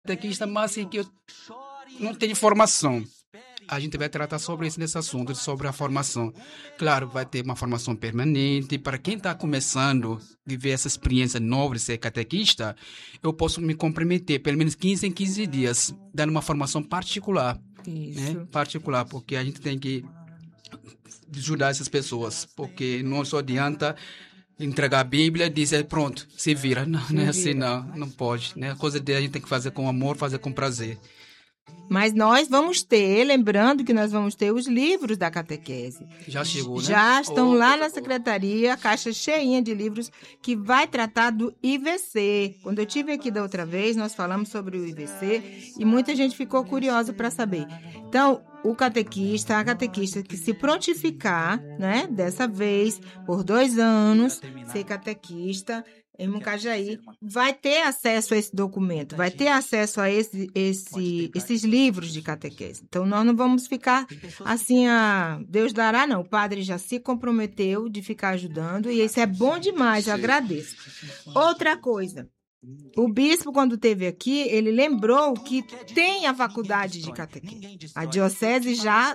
catequista, mas assim, que eu não tenho formação. A gente vai tratar sobre isso nesse assunto, sobre a formação. Claro, vai ter uma formação permanente. Para quem está começando a viver essa experiência nova de ser catequista, eu posso me comprometer pelo menos 15 em 15 dias, dando uma formação particular. Isso. Né? Particular, porque a gente tem que ajudar essas pessoas, porque não só adianta entregar a Bíblia e dizer, pronto, se vira. Não, não é assim, não pode. Né? A coisa dele a gente tem que fazer com amor, fazer com prazer. Mas nós vamos ter, lembrando que nós vamos ter os livros da catequese. Já chegou, né? Já estão lá na secretaria, a caixa cheinha de livros que vai tratar do IVC. Quando eu estive aqui da outra vez, nós falamos sobre o IVC e muita gente ficou curiosa para saber. Então, a catequista que se prontificar, né, dessa vez, por 2 anos, ser catequista em Mucajaí, vai ter acesso a esse documento, vai ter acesso a esses livros de catequese. Então, nós não vamos ficar assim, Deus dará, não. O padre já se comprometeu de ficar ajudando e isso é bom demais, eu agradeço. Outra coisa, o bispo, quando esteve aqui, ele lembrou que tem a faculdade de catequese. A diocese já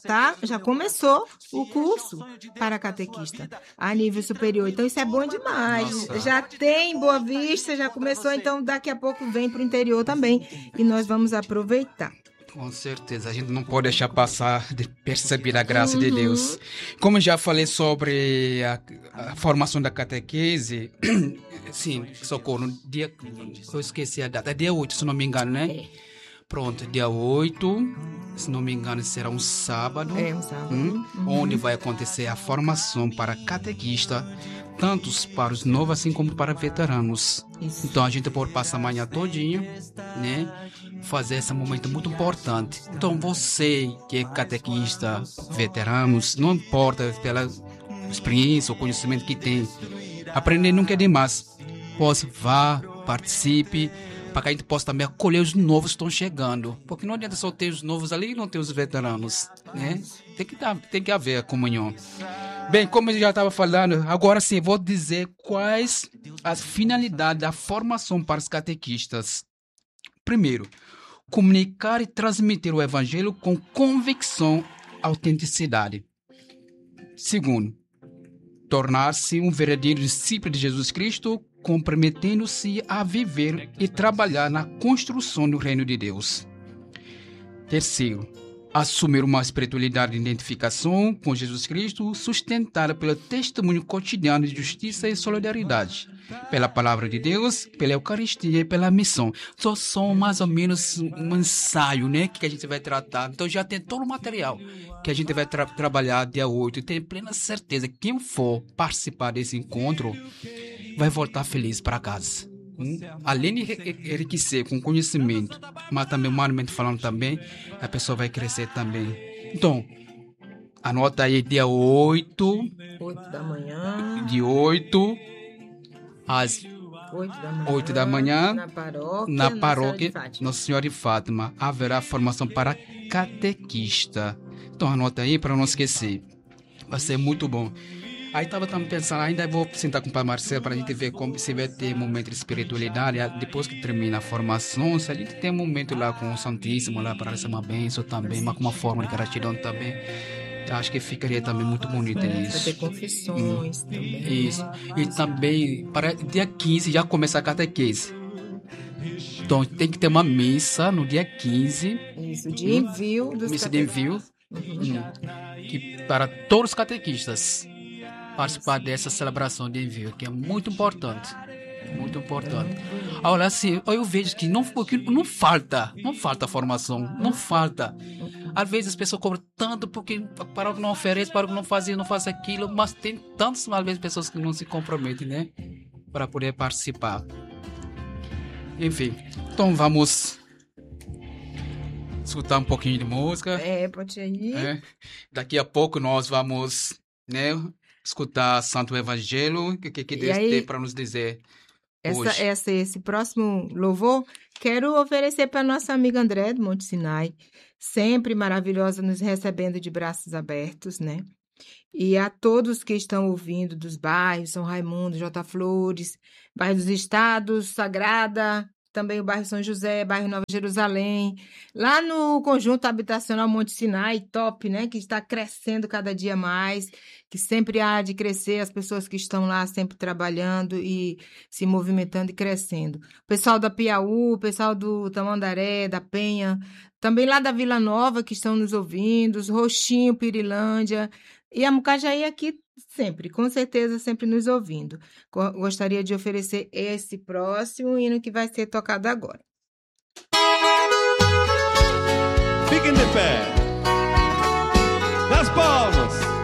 começou o curso para catequista a nível superior. Então, isso é bom demais. Nossa. Já tem Boa Vista, já começou, então daqui a pouco vem para o interior também. E nós vamos aproveitar. Com certeza, a gente não pode deixar passar de perceber a graça de Deus. Como eu já falei sobre a formação da catequese, sim, socorro, no dia, eu esqueci a data, é dia 8, se não me engano, né? Pronto, dia 8, se não me engano, será um sábado. É um sábado. Onde vai acontecer a formação para catequista, tanto para os novos assim como para veteranos. Isso. Então a gente pode passar a manhã todinha, né? Fazer esse momento muito importante. Então você que é catequista, veteranos, não importa pela experiência ou conhecimento que tem, aprender nunca é demais. Vá, participe, para que a gente possa também acolher os novos que estão chegando. Porque não adianta só ter os novos ali e não ter os veteranos, né? Tem que haver a comunhão. Bem, como eu já estava falando, agora sim, vou dizer quais as finalidades da formação para os catequistas. Primeiro, comunicar e transmitir o evangelho com convicção e autenticidade. Segundo, tornar-se um verdadeiro discípulo de Jesus Cristo, comprometendo-se a viver e trabalhar na construção do reino de Deus. Terceiro, assumir uma espiritualidade de identificação com Jesus Cristo, sustentada pelo testemunho cotidiano de justiça e solidariedade, pela palavra de Deus, pela Eucaristia e pela missão. São mais ou menos um ensaio, né, que a gente vai tratar. Então já tem todo o material que a gente vai trabalhar dia 8. Tenho plena certeza que quem for participar desse encontro vai voltar feliz para casa. Além de enriquecer com conhecimento, mas também humanamente falando também, a pessoa vai crescer também. Então, anota aí dia 8 da manhã. De 8 às 8 da manhã, na paróquia Nossa Senhora de Fátima, haverá formação para catequista. Então anota aí para não esquecer. Vai ser muito bom. Aí estava pensando, ainda vou sentar com o pai Marcelo para a gente ver como se vai ter momento de espiritualidade. Depois que termina a formação, se a gente tem um momento lá com o Santíssimo, lá para receber uma bênção também, mas com uma forma de gratidão também. Acho que ficaria também muito bonito isso. Vai ter confissões também. Isso. E também, para dia 15 já começa a catequese. Então tem que ter uma missa no dia 15. Isso, de envio dos missa de envio. Que para todos os catequistas participar dessa celebração de envio, que é muito importante. Muito importante. Olha, assim, eu vejo que não falta formação, não falta. Às vezes as pessoas cobram tanto porque para o que não oferece, para o que não faz isso, não faz aquilo, mas tem tantas, às vezes, pessoas que não se comprometem, né? Para poder participar. Enfim, então vamos escutar um pouquinho de música. Pode ir. Daqui a pouco nós vamos, né, escutar Santo Evangelho. O que Deus tem para nos dizer hoje. Esse próximo louvor, quero oferecer para nossa amiga André do Monte Sinai, sempre maravilhosa, nos recebendo de braços abertos, né? E a todos que estão ouvindo dos bairros, São Raimundo, J. Flores, bairro dos Estados, Sagrada, também o bairro São José, bairro Nova Jerusalém, lá no conjunto habitacional Monte Sinai, top, né, que está crescendo cada dia mais, que sempre há de crescer, as pessoas que estão lá sempre trabalhando e se movimentando e crescendo. O pessoal da Piauí, o pessoal do Tamandaré, da Penha, também lá da Vila Nova que estão nos ouvindo, os Roxinho, Pirilândia e a Mucajaí aqui sempre, com certeza sempre nos ouvindo. Gostaria de oferecer esse próximo hino que vai ser tocado agora. Fiquem de pé. Das palmas.